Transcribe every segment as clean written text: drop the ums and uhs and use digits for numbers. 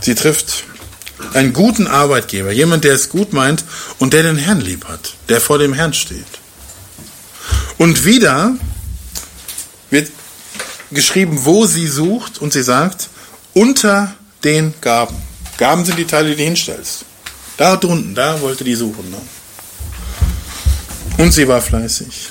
Sie trifft einen guten Arbeitgeber, jemand, der es gut meint und der den Herrn lieb hat, der vor dem Herrn steht. Und wieder wird geschrieben, wo sie sucht, und sie sagt, unter den Gaben. Gaben sind die Teile, die du hinstellst. Da drunten, da wollte die suchen. Ne? Und sie war fleißig.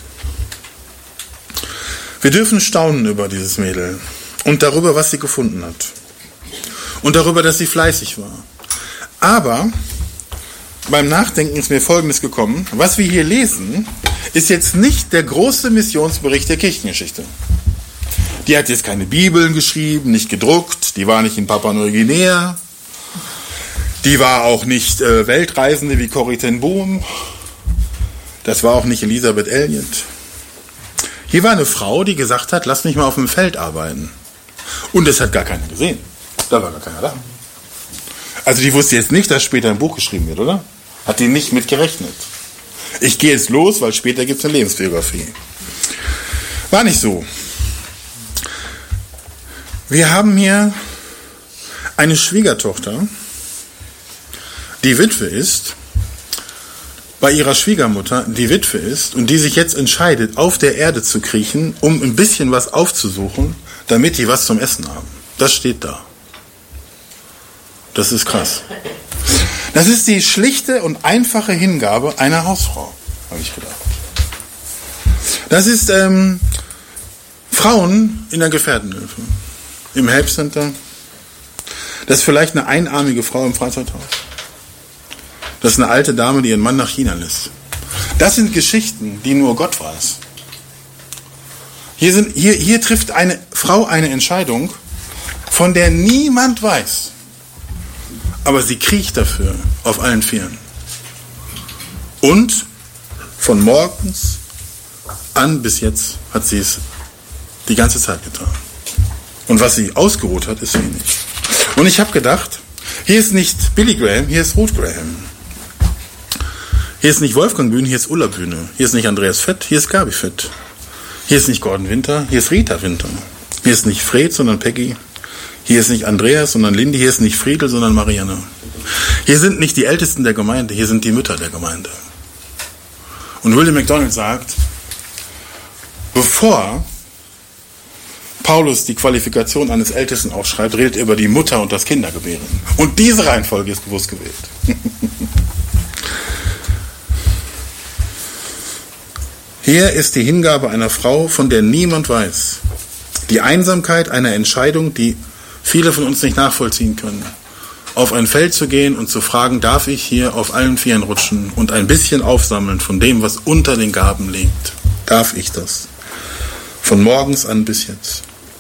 Wir dürfen staunen über dieses Mädel und darüber, was sie gefunden hat. Und darüber, dass sie fleißig war. Aber beim Nachdenken ist mir Folgendes gekommen. Was wir hier lesen, ist jetzt nicht der große Missionsbericht der Kirchengeschichte. Die hat jetzt keine Bibeln geschrieben, nicht gedruckt, die war nicht in Papua-Neuguinea, die war auch nicht Weltreisende wie Corrie ten Boom, das war auch nicht Elisabeth Elliot. Hier war eine Frau, die gesagt hat, lass mich mal auf dem Feld arbeiten. Und das hat gar keiner gesehen. Da war gar keiner da. Also die wusste jetzt nicht, dass später ein Buch geschrieben wird, oder? Hat die nicht mit gerechnet. Ich gehe jetzt los, weil später gibt es eine Lebensbiografie. War nicht so. Wir haben hier eine Schwiegertochter, die Witwe ist, bei ihrer Schwiegermutter, die Witwe ist und die sich jetzt entscheidet, auf der Erde zu kriechen, um ein bisschen was aufzusuchen, damit die was zum Essen haben. Das steht da. Das ist krass. Das ist die schlichte und einfache Hingabe einer Hausfrau, habe ich gedacht. Das ist Frauen in der Gefährdenhilfe, im Help Center. Das ist vielleicht eine einarmige Frau im Freizeithaus. Das ist eine alte Dame, die ihren Mann nach China lässt. Das sind Geschichten, die nur Gott weiß. Hier trifft eine Frau eine Entscheidung, von der niemand weiß. Aber sie kriecht dafür auf allen Vieren. Und von morgens an bis jetzt hat sie es die ganze Zeit getan. Und was sie ausgeruht hat, ist wenig. Und ich habe gedacht, hier ist nicht Billy Graham, hier ist Ruth Graham. Hier ist nicht Wolfgang Bühne, hier ist Ulla Bühne. Hier ist nicht Andreas Fett, hier ist Gabi Fett. Hier ist nicht Gordon Winter, hier ist Rita Winter. Hier ist nicht Fred, sondern Peggy. Hier ist nicht Andreas, sondern Lindy. Hier ist nicht Friedel, sondern Marianne. Hier sind nicht die Ältesten der Gemeinde, hier sind die Mütter der Gemeinde. Und William MacDonald sagt, bevor Paulus die Qualifikation eines Ältesten aufschreibt, redet er über die Mutter und das Kindergebären. Und diese Reihenfolge ist bewusst gewählt. Hier ist die Hingabe einer Frau, von der niemand weiß. Die Einsamkeit einer Entscheidung, die viele von uns nicht nachvollziehen können. Auf ein Feld zu gehen und zu fragen, darf ich hier auf allen Vieren rutschen und ein bisschen aufsammeln von dem, was unter den Gaben liegt? Darf ich das? Von morgens an bis jetzt.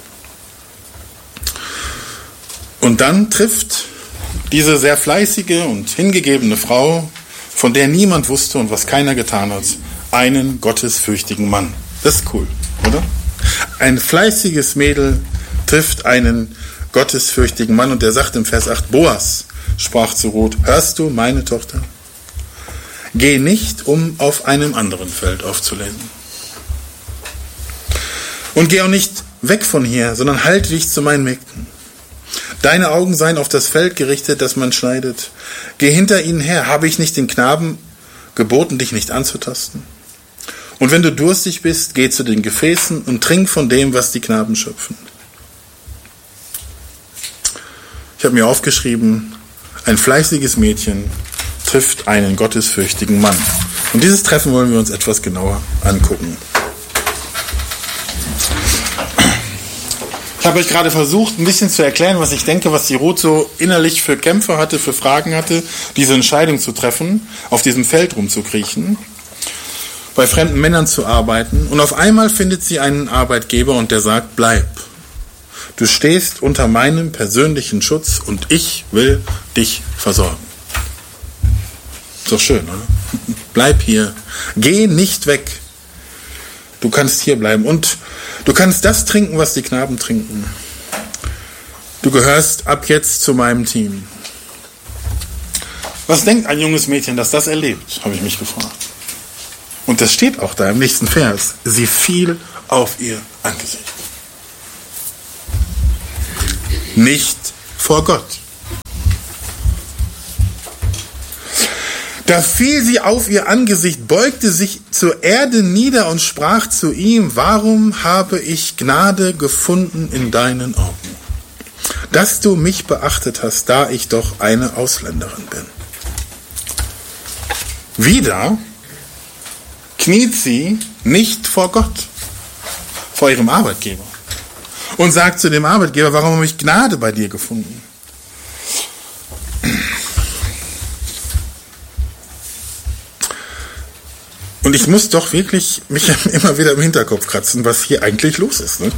Und dann trifft diese sehr fleißige und hingegebene Frau, von der niemand wusste und was keiner getan hat, einen gottesfürchtigen Mann. Das ist cool, oder? Ein fleißiges Mädel trifft einen gottesfürchtigen Mann und der sagt im Vers 8, Boas sprach zu Ruth, hörst du, meine Tochter? Geh nicht, um auf einem anderen Feld aufzulesen. Und geh auch nicht weg von hier, sondern halte dich zu meinen Mägden. Deine Augen seien auf das Feld gerichtet, das man schneidet. Geh hinter ihnen her. Habe ich nicht den Knaben geboten, dich nicht anzutasten? Und wenn du durstig bist, geh zu den Gefäßen und trink von dem, was die Knaben schöpfen. Ich habe mir aufgeschrieben, ein fleißiges Mädchen trifft einen gottesfürchtigen Mann. Und dieses Treffen wollen wir uns etwas genauer angucken. Ich habe euch gerade versucht, ein bisschen zu erklären, was ich denke, was die Ruth so innerlich für Kämpfe hatte, für Fragen hatte, diese Entscheidung zu treffen, auf diesem Feld rumzukriechen, bei fremden Männern zu arbeiten. Und auf einmal findet sie einen Arbeitgeber und der sagt, bleib. Du stehst unter meinem persönlichen Schutz und ich will dich versorgen. Ist doch schön, oder? Bleib hier. Geh nicht weg. Du kannst hier bleiben und du kannst das trinken, was die Knaben trinken. Du gehörst ab jetzt zu meinem Team. Was denkt ein junges Mädchen, das das erlebt, habe ich mich gefragt. Und das steht auch da im nächsten Vers. Sie fiel auf ihr Angesicht. Nicht vor Gott. Da fiel sie auf ihr Angesicht, beugte sich zur Erde nieder und sprach zu ihm: Warum habe ich Gnade gefunden in deinen Augen, dass du mich beachtet hast, da ich doch eine Ausländerin bin? Wieder kniet sie nicht vor Gott, vor ihrem Arbeitgeber, und sagt zu dem Arbeitgeber: Warum habe ich Gnade bei dir gefunden? Und ich muss doch wirklich mich immer wieder im Hinterkopf kratzen, was hier eigentlich los ist. Ne?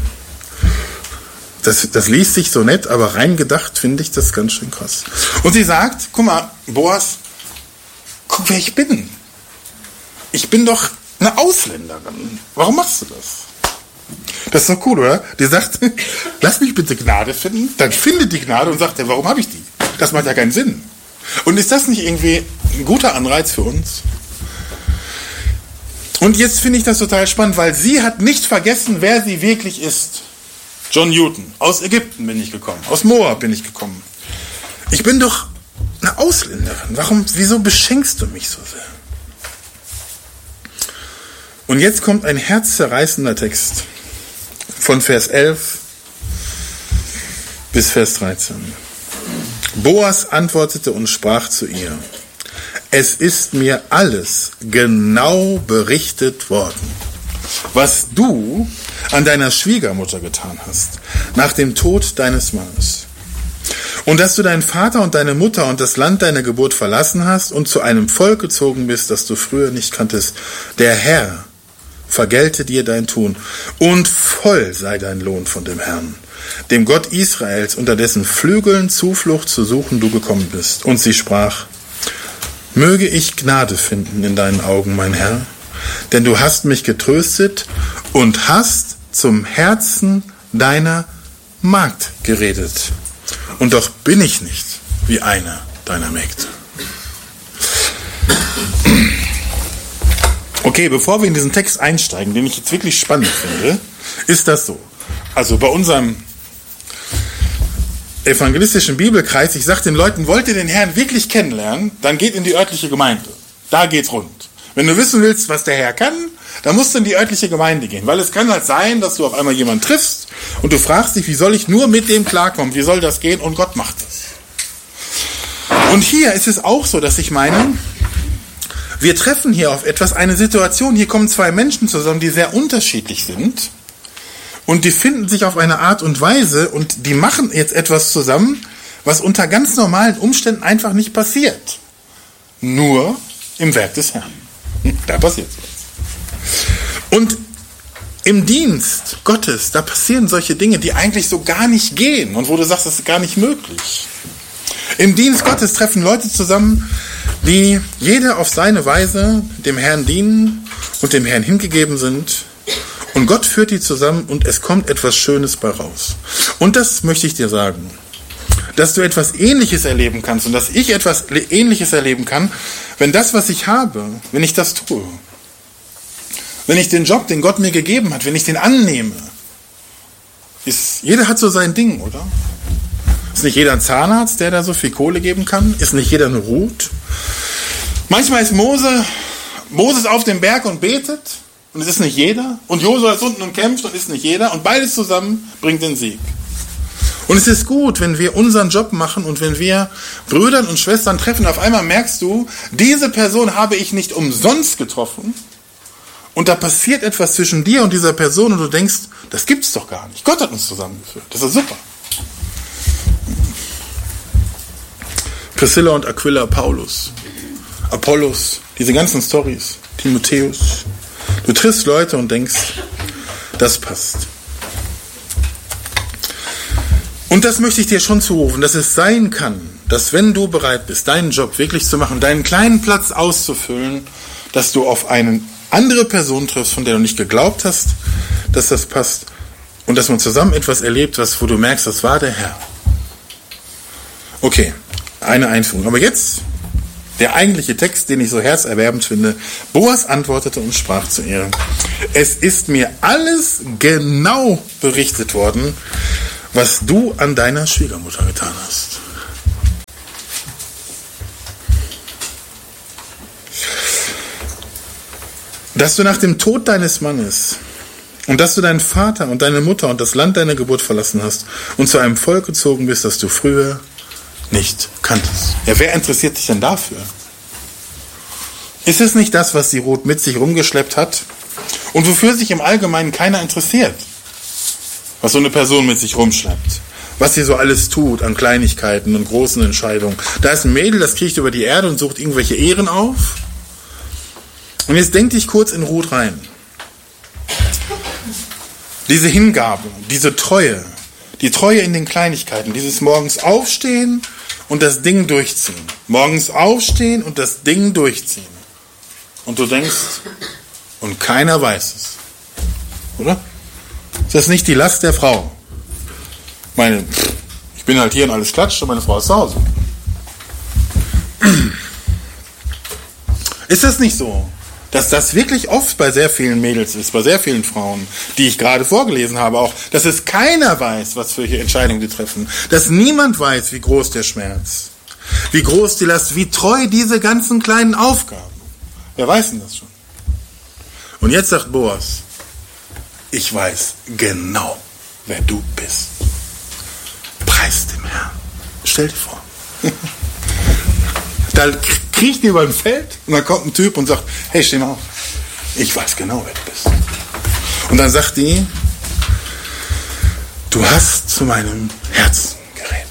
Das liest sich so nett, aber rein gedacht finde ich das ganz schön krass. Und sie sagt: Guck mal, Boas, guck, wer ich bin. Ich bin doch eine Ausländerin. Warum machst du das? Das ist doch cool, oder? Die sagt: Lass mich bitte Gnade finden. Dann findet die Gnade und sagt: Warum habe ich die? Das macht ja keinen Sinn. Und ist das nicht irgendwie ein guter Anreiz für uns? Und jetzt finde ich das total spannend, weil sie hat nicht vergessen, wer sie wirklich ist. John Newton. Aus Ägypten bin ich gekommen. Aus Moab bin ich gekommen. Ich bin doch eine Ausländerin. Wieso beschenkst du mich so sehr? Und jetzt kommt ein herzzerreißender Text von Vers 11 bis Vers 13. Boas antwortete und sprach zu ihr: Es ist mir alles genau berichtet worden, was du an deiner Schwiegermutter getan hast, nach dem Tod deines Mannes. Und dass du deinen Vater und deine Mutter und das Land deiner Geburt verlassen hast und zu einem Volk gezogen bist, das du früher nicht kanntest. Der Herr vergelte dir dein Tun, und voll sei dein Lohn von dem Herrn, dem Gott Israels, unter dessen Flügeln Zuflucht zu suchen du gekommen bist. Und sie sprach: Möge ich Gnade finden in deinen Augen, mein Herr, denn du hast mich getröstet und hast zum Herzen deiner Magd geredet. Und doch bin ich nicht wie einer deiner Mägde. Okay, bevor wir in diesen Text einsteigen, den ich jetzt wirklich spannend finde, ist das so. Also bei unserem evangelistischen Bibelkreis, ich sage den Leuten: Wollt ihr den Herrn wirklich kennenlernen, dann geht in die örtliche Gemeinde. Da geht's rund. Wenn du wissen willst, was der Herr kann, dann musst du in die örtliche Gemeinde gehen. Weil es kann halt sein, dass du auf einmal jemanden triffst und du fragst dich: Wie soll ich nur mit dem klarkommen? Wie soll das gehen? Und Gott macht das. Und hier ist es auch so, dass ich meine, wir treffen hier auf etwas, eine Situation, hier kommen zwei Menschen zusammen, die sehr unterschiedlich sind. Und die finden sich auf eine Art und Weise und die machen jetzt etwas zusammen, was unter ganz normalen Umständen einfach nicht passiert. Nur im Werk des Herrn. Da passiert was. Und im Dienst Gottes, da passieren solche Dinge, die eigentlich so gar nicht gehen und wo du sagst, das ist gar nicht möglich. Im Dienst Gottes treffen Leute zusammen, die jeder auf seine Weise dem Herrn dienen und dem Herrn hingegeben sind. Und Gott führt die zusammen und es kommt etwas Schönes bei raus. Und das möchte ich dir sagen, dass du etwas Ähnliches erleben kannst und dass ich etwas Ähnliches erleben kann, wenn das, was ich habe, wenn ich das tue. Wenn ich den Job, den Gott mir gegeben hat, wenn ich den annehme. Jeder hat so sein Ding, oder? Ist nicht jeder ein Zahnarzt, der da so viel Kohle geben kann? Ist nicht jeder eine Ruth? Manchmal ist Moses auf dem Berg und betet. Und es ist nicht jeder. Und Josua ist unten und kämpft und ist nicht jeder. Und beides zusammen bringt den Sieg. Und es ist gut, wenn wir unseren Job machen und wenn wir Brüdern und Schwestern treffen. Auf einmal merkst du, diese Person habe ich nicht umsonst getroffen. Und da passiert etwas zwischen dir und dieser Person und du denkst, das gibt's doch gar nicht. Gott hat uns zusammengeführt. Das ist super. Priscilla und Aquila, Paulus, Apollos, diese ganzen Storys, Timotheus. Du triffst Leute und denkst, das passt. Und das möchte ich dir schon zurufen, dass es sein kann, dass wenn du bereit bist, deinen Job wirklich zu machen, deinen kleinen Platz auszufüllen, dass du auf eine andere Person triffst, von der du nicht geglaubt hast, dass das passt und dass man zusammen etwas erlebt, wo du merkst, das war der Herr. Okay, eine Einführung. Aber jetzt der eigentliche Text, den ich so herzerwärmend finde. Boas antwortete und sprach zu ihr: Es ist mir alles genau berichtet worden, was du an deiner Schwiegermutter getan hast. dass du nach dem Tod deines Mannes und dass du deinen Vater und deine Mutter und das Land deiner Geburt verlassen hast und zu einem Volk gezogen bist, das du früher nicht kanntest. Ja, wer interessiert sich denn dafür? Ist es nicht das, was die Ruth mit sich rumgeschleppt hat und wofür sich im Allgemeinen keiner interessiert? Was so eine Person mit sich rumschleppt. Was sie so alles tut an Kleinigkeiten und großen Entscheidungen. Da ist ein Mädel, das kriecht über die Erde und sucht irgendwelche Ehren auf. Und jetzt denk dich kurz in Ruth rein. Diese Hingabe, diese Treue, die Treue in den Kleinigkeiten, dieses morgens aufstehen und das Ding durchziehen. Morgens aufstehen und das Ding durchziehen. Und du denkst, und keiner weiß es. Oder? Ist das nicht die Last der Frau? Ich bin halt hier und alles klatscht und meine Frau ist zu Hause. Ist das nicht so, dass das wirklich oft bei sehr vielen Mädels ist, bei sehr vielen Frauen, die ich gerade vorgelesen habe auch, dass es keiner weiß, was für Entscheidungen sie treffen, dass niemand weiß, wie groß der Schmerz, wie groß die Last, wie treu diese ganzen kleinen Aufgaben. Wer weiß denn das schon? Und jetzt sagt Boas, ich weiß genau, wer du bist. Preis dem Herrn. Stell dir vor. Da kriecht die über ein Feld und dann kommt ein Typ und sagt, hey, steh mal auf. Ich weiß genau, wer du bist. Und dann sagt die, du hast zu meinem Herzen geredet.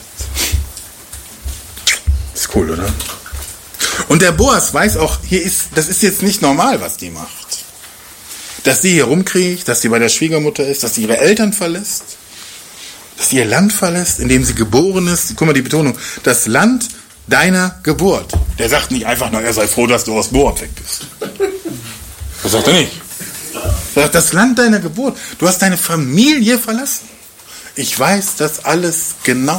Ist cool, oder? Und der Boas weiß auch, das ist jetzt nicht normal, was die macht. Dass sie hier rumkriecht, dass sie bei der Schwiegermutter ist, dass sie ihre Eltern verlässt, dass sie ihr Land verlässt, in dem sie geboren ist. Guck mal, die Betonung, das Land deiner Geburt. Der sagt nicht einfach nur, er sei froh, dass du aus Moab weg bist. Das sagt er nicht. Er sagt, das Land deiner Geburt. Du hast deine Familie verlassen. Ich weiß das alles genau.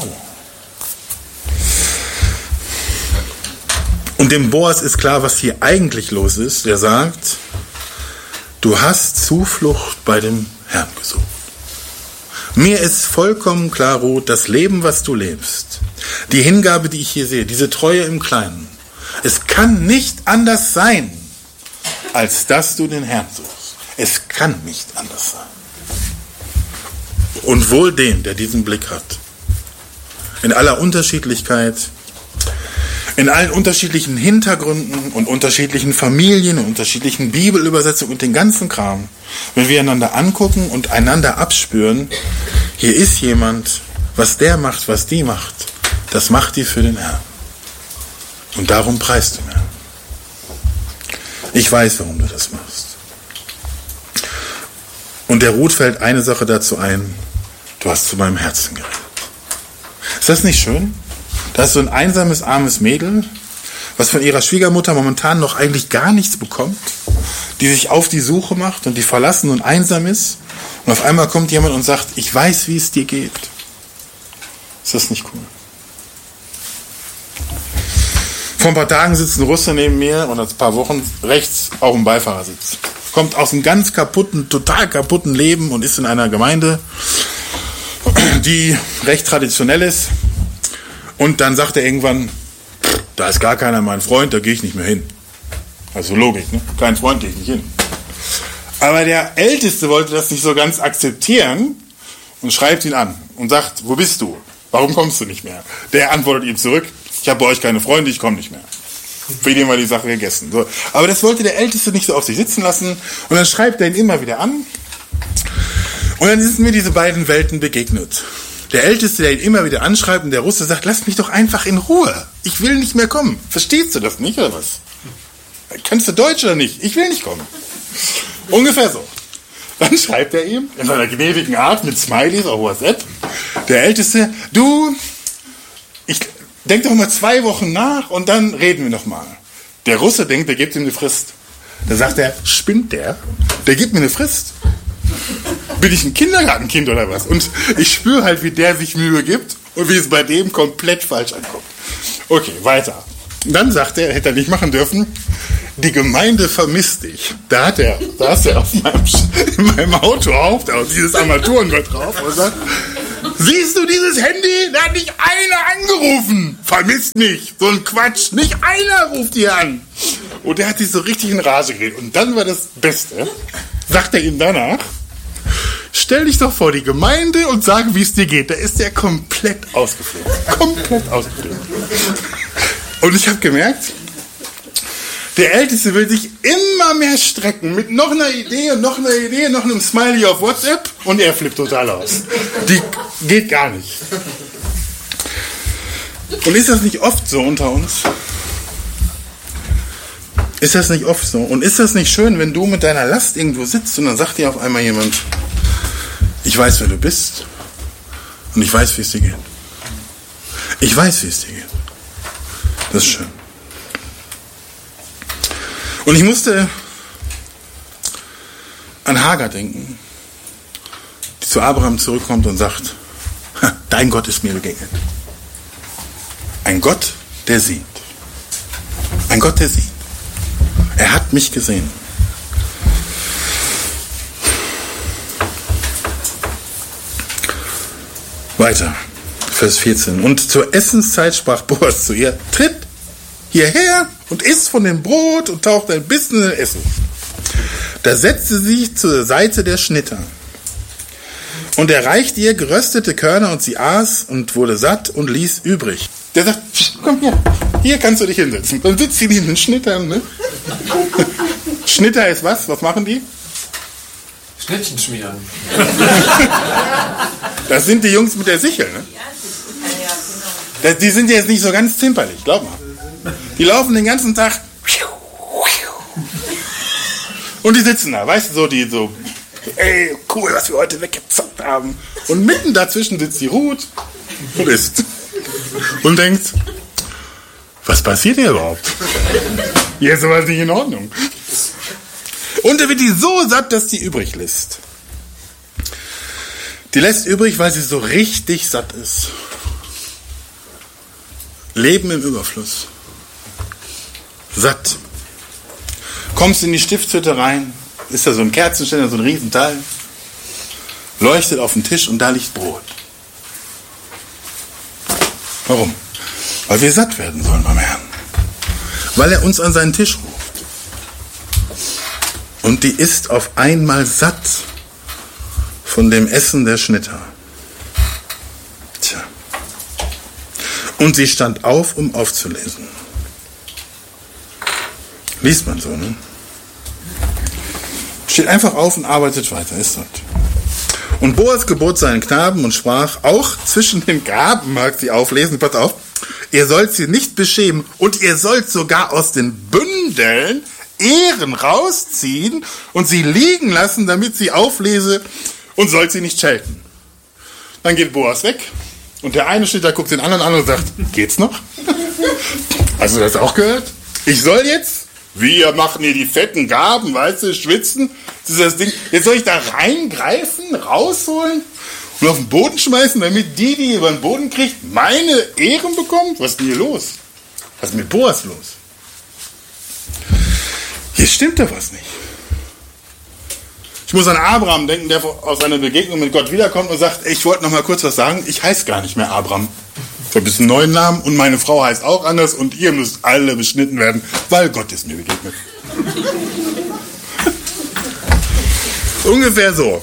Und dem Boas ist klar, was hier eigentlich los ist. Er sagt, du hast Zuflucht bei dem Herrn gesucht. Mir ist vollkommen klar, Ruth, das Leben, was du lebst, die Hingabe, die ich hier sehe, diese Treue im Kleinen, es kann nicht anders sein, als dass du den Herrn suchst. Es kann nicht anders sein. Und wohl dem, der diesen Blick hat, in aller Unterschiedlichkeit, in allen unterschiedlichen Hintergründen und unterschiedlichen Familien und unterschiedlichen Bibelübersetzungen und den ganzen Kram, wenn wir einander angucken und einander abspüren, hier ist jemand, was der macht, was die macht, das macht die für den Herrn. Und darum preist du mir. Ich weiß, warum du das machst. Und der Ruth fällt eine Sache dazu ein, du hast zu meinem Herzen geredet. Ist das nicht schön? Da ist so ein einsames, armes Mädel, was von ihrer Schwiegermutter momentan noch eigentlich gar nichts bekommt, die sich auf die Suche macht und die verlassen und einsam ist. Und auf einmal kommt jemand und sagt, ich weiß, wie es dir geht. Ist das nicht cool? Vor ein paar Tagen sitzt ein Russe neben mir und ein paar Wochen rechts auf dem Beifahrersitz. Kommt aus einem ganz kaputten, total kaputten Leben und ist in einer Gemeinde, die recht traditionell ist. Und dann sagt er irgendwann, da ist gar keiner mein Freund, da gehe ich nicht mehr hin. Also Logik, ne? Kein Freund, gehe ich nicht hin. Aber der Älteste wollte das nicht so ganz akzeptieren und schreibt ihn an und sagt, wo bist du? Warum kommst du nicht mehr? Der antwortet ihm zurück, ich habe bei euch keine Freunde, ich komme nicht mehr. Für den war die Sache gegessen. So. Aber das wollte der Älteste nicht so auf sich sitzen lassen und dann schreibt er ihn immer wieder an. Und dann sind mir diese beiden Welten begegnet. Der Älteste, der ihn immer wieder anschreibt und der Russe sagt, lass mich doch einfach in Ruhe. Ich will nicht mehr kommen. Verstehst du das nicht oder was? Kannst du Deutsch oder nicht? Ich will nicht kommen. Ungefähr so. Dann schreibt er ihm in seiner gnädigen Art mit Smileys auf WhatsApp, der Älteste, du, ich denk doch mal 2 Wochen nach und dann reden wir noch mal. Der Russe denkt, der gibt ihm eine Frist. Da sagt er, spinnt der? Der gibt mir eine Frist. Bin ich ein Kindergartenkind oder was? Und ich spüre halt, wie der sich Mühe gibt und wie es bei dem komplett falsch ankommt. Okay, weiter. Und dann sagt er, hätte er nicht machen dürfen, die Gemeinde vermisst dich. Da saß er in meinem Auto auf, dieses Armaturenbrett drauf und sagt, siehst du dieses Handy? Da hat nicht einer angerufen. Vermisst nicht. So ein Quatsch. Nicht einer ruft hier an. Und der hat sich so richtig in Rage geredet. Und dann war das Beste, sagt er ihm danach, stell dich doch vor die Gemeinde und sag, wie es dir geht. Da ist der komplett ausgeflippt. Komplett ausgeflippt. Und ich habe gemerkt, der Älteste will sich immer mehr strecken mit noch einer Idee und noch einer Idee, noch einem Smiley auf WhatsApp und er flippt total aus. Die geht gar nicht. Und ist das nicht oft so unter uns? Ist das nicht oft so? Und ist das nicht schön, wenn du mit deiner Last irgendwo sitzt und dann sagt dir auf einmal jemand, ich weiß, wer du bist und ich weiß, wie es dir geht. Ich weiß, wie es dir geht. Das ist schön. Und ich musste an Hagar denken, die zu Abraham zurückkommt und sagt, dein Gott ist mir begegnet. Ein Gott, der sieht. Ein Gott, der sieht. Er hat mich gesehen. Weiter, Vers 14. Und zur Essenszeit sprach Boas zu ihr, tritt hierher und iss von dem Brot und taucht ein bisschen in den Essen. Da setzte sie sich zur Seite der Schnitter. Und er reichte ihr geröstete Körner und sie aß und wurde satt und ließ übrig. Der sagt, komm hier kannst du dich hinsetzen. Dann sitzt sie in den Schnittern. Ne? Schnitter ist was? Was machen die? Schnittchen schmieren. Das sind die Jungs mit der Sichel. Ne? Die sind jetzt nicht so ganz zimperlich, glaub mal. Die laufen den ganzen Tag und die sitzen da, weißt du, so die so, ey, cool, was wir heute weggezockt haben. Und mitten dazwischen sitzt die Ruth und isst. Und denkt, was passiert hier überhaupt? Hier ist sowas nicht in Ordnung. Und da wird die so satt, dass die übrig lässt. Die lässt übrig, weil sie so richtig satt ist. Leben im Überfluss. Satt. Kommst in die Stiftshütte rein, ist da so ein Kerzenständer, so ein Riesenteil, leuchtet auf den Tisch und da liegt Brot. Warum? Weil wir satt werden sollen beim Herrn. Weil er uns an seinen Tisch ruft. Und die ist auf einmal satt von dem Essen der Schnitter. Tja. Und sie stand auf, um aufzulesen. Liest man so, ne? Steht einfach auf und arbeitet weiter, ist das. Und Boas gebot seinen Knaben und sprach, auch zwischen den Gaben mag sie auflesen, pass auf, ihr sollt sie nicht beschämen und ihr sollt sogar aus den Bündeln Ehren rausziehen und sie liegen lassen, damit sie auflese und sollt sie nicht schelten. Dann geht Boas weg und der eine steht da, guckt den anderen an und sagt, geht's noch? Hast du das auch gehört? Ich soll jetzt? Wir machen hier die fetten Gaben, weißt du, schwitzen. Das ist das Ding. Jetzt soll ich da reingreifen, rausholen und auf den Boden schmeißen, damit die über den Boden kriegt, meine Ehren bekommt? Was ist denn hier los? Was ist mit Boas los? Hier stimmt doch was nicht. Ich muss an Abraham denken, der aus seiner Begegnung mit Gott wiederkommt und sagt, ich wollte noch mal kurz was sagen, ich heiße gar nicht mehr Abraham. Ich habe jetzt einen neuen Namen und meine Frau heißt auch anders und ihr müsst alle beschnitten werden, weil Gott ist mir begegnet. Ungefähr so.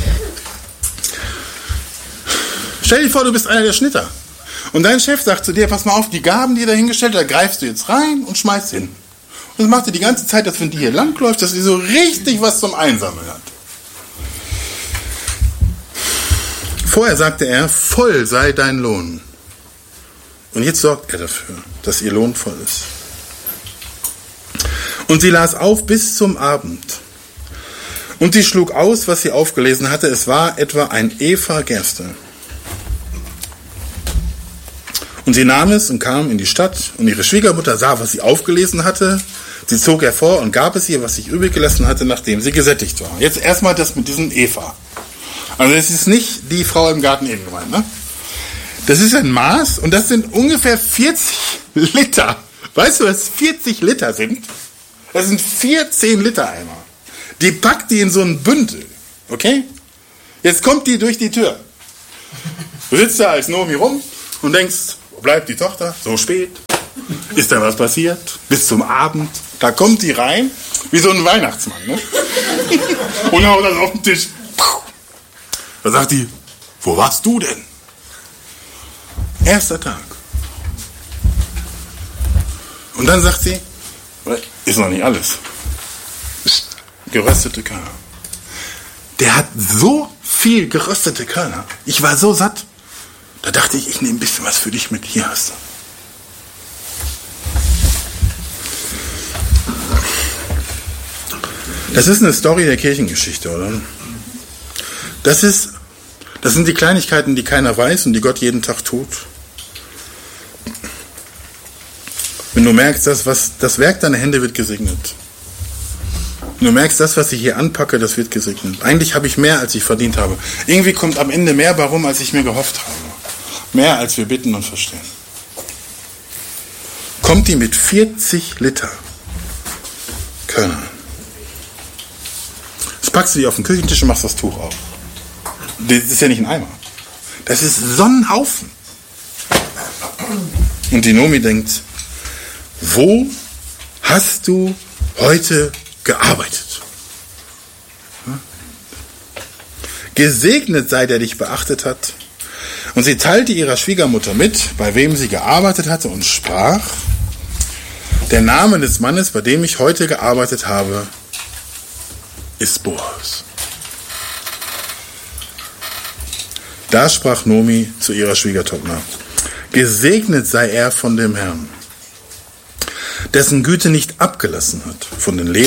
Stell dir vor, du bist einer der Schnitter. Und dein Chef sagt zu dir, pass mal auf, die Gaben, die da hingestellt, da greifst du jetzt rein und schmeißt hin. Und das macht er die ganze Zeit, dass wenn die hier langläuft, dass sie so richtig was zum Einsammeln hat. Vorher sagte er, voll sei dein Lohn. Und jetzt sorgt er dafür, dass ihr Lohn voll ist. Und sie las auf bis zum Abend. Und sie schlug aus, was sie aufgelesen hatte. Es war etwa ein Epha Gerste. Und sie nahm es und kam in die Stadt. Und ihre Schwiegermutter sah, was sie aufgelesen hatte. Sie zog hervor und gab es ihr, was sich übrig gelassen hatte, nachdem sie gesättigt war. Jetzt erstmal das mit diesem Epha. Also es ist nicht die Frau im Garten Eden gemeint, ne? Das ist ein Maß und das sind ungefähr 40 Liter. Weißt du, was 40 Liter sind? Das sind 14 Liter Eimer. Die packt die in so ein Bündel. Okay? Jetzt kommt die durch die Tür. Du sitzt da als Nomi rum und denkst, wo bleibt die Tochter? So spät. Ist da was passiert? Bis zum Abend. Da kommt die rein, wie so ein Weihnachtsmann, ne? Und haut das auf den Tisch. Da sagt die, wo warst du denn? Erster Tag. Und dann sagt sie, ist noch nicht alles. Geröstete Körner. Der hat so viel geröstete Körner. Ich war so satt. Da dachte ich, ich nehme ein bisschen was für dich mit. Hier hast du. Das ist eine Story der Kirchengeschichte, oder? Das sind die Kleinigkeiten, die keiner weiß und die Gott jeden Tag tut. Wenn du merkst, das Werk deiner Hände wird gesegnet. Wenn du merkst, das, was ich hier anpacke, das wird gesegnet. Eigentlich habe ich mehr, als ich verdient habe. Irgendwie kommt am Ende mehr bei rum, als ich mir gehofft habe. Mehr, als wir bitten und verstehen. Kommt die mit 40 Liter Körner. Jetzt packst du die auf den Küchentisch und machst das Tuch auf. Das ist ja nicht ein Eimer. Das ist so ein Haufen. Und die Nomi denkt, wo hast du heute gearbeitet? Gesegnet sei, der dich beachtet hat. Und sie teilte ihrer Schwiegermutter mit, bei wem sie gearbeitet hatte, und sprach, der Name des Mannes, bei dem ich heute gearbeitet habe, ist Boas. Da sprach Nomi zu ihrer Schwiegertochter, gesegnet sei er von dem Herrn, dessen Güte nicht abgelassen hat von den